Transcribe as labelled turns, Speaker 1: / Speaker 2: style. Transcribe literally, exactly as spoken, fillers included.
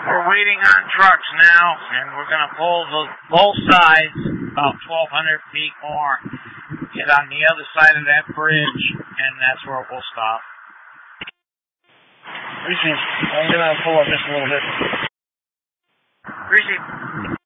Speaker 1: We're waiting on trucks now, and we're going to pull the both sides about twelve hundred feet more, get on the other side of that bridge, and that's where we'll stop.
Speaker 2: Greasy, I'm going to pull up just a little bit.
Speaker 1: Greasy.